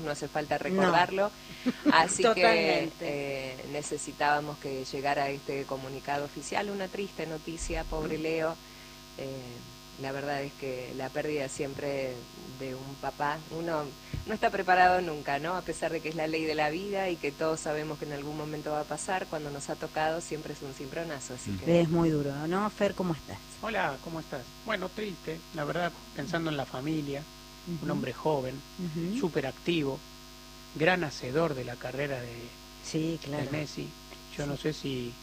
no hace falta recordarlo, no. Así que necesitábamos que llegara este comunicado oficial, una triste noticia, pobre Leo. La verdad es que la pérdida siempre de un papá, uno no está preparado nunca, ¿no? A pesar de que es la ley de la vida y que todos sabemos que en algún momento va a pasar, cuando nos ha tocado siempre es un cimbronazo. Así que... Es muy duro, ¿no? Fer, ¿cómo estás? Hola, ¿cómo estás? Bueno, triste, la verdad, pensando en la familia, un hombre joven, súper activo, gran hacedor de la carrera de Messi. Yo no sé si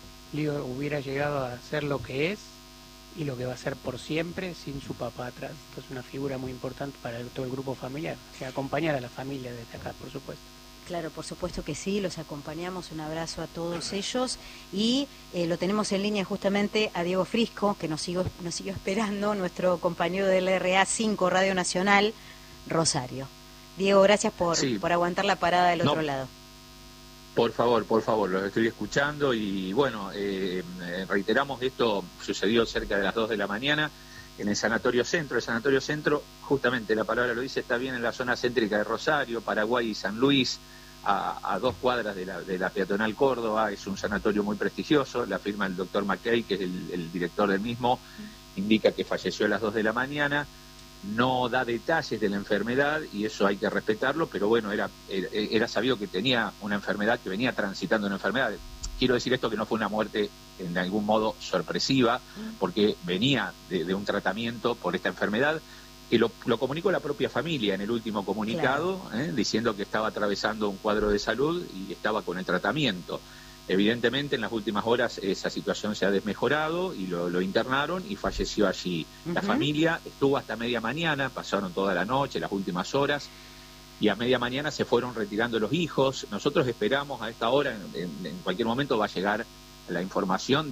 Leo hubiera llegado a ser lo que es y lo que va a ser por siempre sin su papá atrás. Entonces una figura muy importante para todo el grupo familiar, que acompañar a la familia desde acá, por supuesto. Claro, por supuesto que sí, los acompañamos, un abrazo a todos ellos y lo tenemos en línea justamente a Diego Frisco, que nos siguió esperando, nuestro compañero del RA5 Radio Nacional, Rosario. Diego, gracias por aguantar la parada del otro lado. Por favor, los estoy escuchando y bueno, reiteramos, esto sucedió cerca de las 2 de la mañana en el Sanatorio Centro. El Sanatorio Centro, justamente la palabra lo dice, está bien en la zona céntrica de Rosario, Paraguay y San Luis, a 2 cuadras de la peatonal Córdoba. Es un sanatorio muy prestigioso. La firma del doctor McKay, que es el director del mismo, indica que falleció a las 2 de la mañana. No da detalles de la enfermedad y eso hay que respetarlo, pero bueno, era sabido que tenía una enfermedad, que venía transitando una enfermedad. Quiero decir esto, que no fue una muerte en algún modo sorpresiva, porque venía de un tratamiento por esta enfermedad, que lo comunicó la propia familia en el último comunicado, diciendo que estaba atravesando un cuadro de salud y estaba con el tratamiento. Evidentemente en las últimas horas esa situación se ha desmejorado y lo internaron y falleció allí. La familia estuvo hasta media mañana, pasaron toda la noche, las últimas horas, y a media mañana se fueron retirando los hijos. Nosotros esperamos a esta hora, en cualquier momento va a llegar la información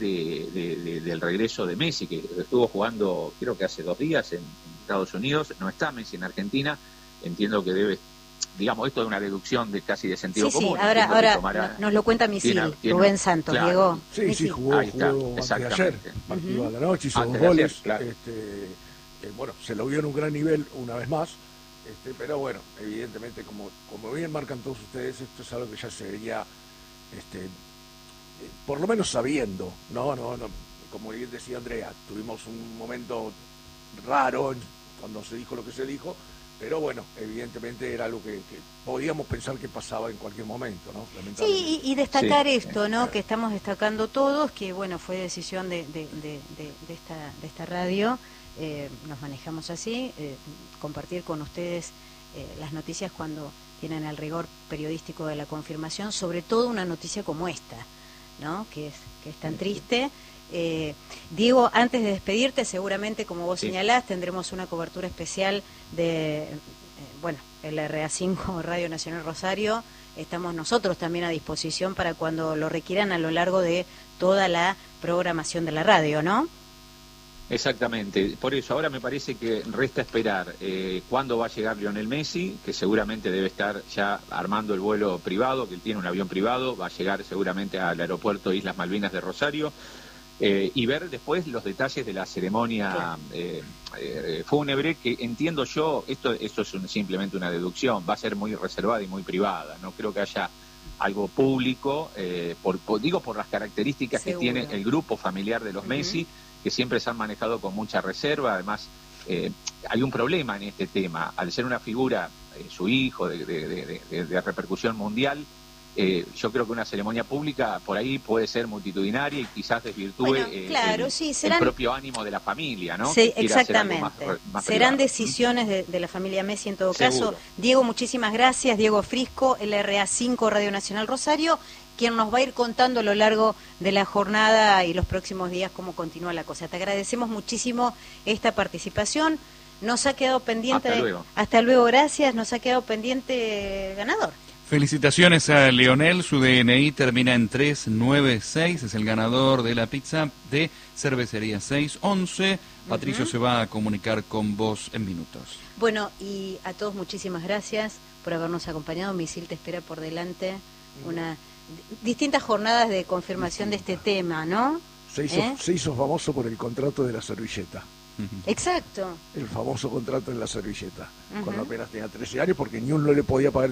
del regreso de Messi, que estuvo jugando creo que hace 2 días en Estados Unidos. No está Messi en Argentina, entiendo que debe... Digamos, esto es una deducción casi de sentido común. Sí, ahora nos lo cuenta Misil, Rubén Santos, claro. Diego. Sí, jugó ayer, partido a la noche, hizo 2 goles. Claro. Bueno, se lo vio en un gran nivel una vez más, pero bueno, evidentemente, como bien marcan todos ustedes, esto es algo que ya se veía, por lo menos sabiendo, no, como bien decía Andrea, tuvimos un momento raro cuando se dijo lo que se dijo, pero bueno, evidentemente era algo que podíamos pensar que pasaba en cualquier momento, ¿no? Sí, y destacar esto, ¿no? Que estamos destacando todos, que bueno, fue decisión de esta radio, nos manejamos así, compartir con ustedes las noticias cuando tienen el rigor periodístico de la confirmación, sobre todo una noticia como esta, ¿no? Que es tan triste. Diego, antes de despedirte, seguramente, como vos señalás, tendremos una cobertura especial de, el RA5 Radio Nacional Rosario. Estamos nosotros también a disposición para cuando lo requieran a lo largo de toda la programación de la radio, ¿no? Exactamente, por eso ahora me parece que resta esperar cuándo va a llegar Lionel Messi, que seguramente debe estar ya armando el vuelo privado, que él tiene un avión privado, va a llegar seguramente al aeropuerto Islas Malvinas de Rosario. Y ver después los detalles de la ceremonia fúnebre, que entiendo yo, esto es simplemente una deducción, va a ser muy reservada y muy privada. No creo que haya algo público, por las características que tiene el grupo familiar de los Messi, que siempre se han manejado con mucha reserva. Además, hay un problema en este tema. Al ser una figura, su hijo, de repercusión mundial, yo creo que una ceremonia pública por ahí puede ser multitudinaria y quizás desvirtúe el propio ánimo de la familia, ¿no? Sí, exactamente. Más serán decisiones de la familia Messi en todo caso. Diego, muchísimas gracias. Diego Frisco, el RA5 Radio Nacional Rosario, quien nos va a ir contando a lo largo de la jornada y los próximos días cómo continúa la cosa. Te agradecemos muchísimo esta participación. Nos ha quedado pendiente... Hasta luego, gracias. Nos ha quedado pendiente ganador. Felicitaciones a Leonel, su DNI termina en 396, es el ganador de la pizza de Cervecería 611. Patricio se va a comunicar con vos en minutos. Bueno, y a todos muchísimas gracias por habernos acompañado. Misil te espera por delante distintas jornadas de confirmación de este tema, ¿no? Se hizo famoso por el contrato de la servilleta. Exacto. El famoso contrato en la servilleta, cuando apenas tenía 13 años, porque ni uno le podía pagar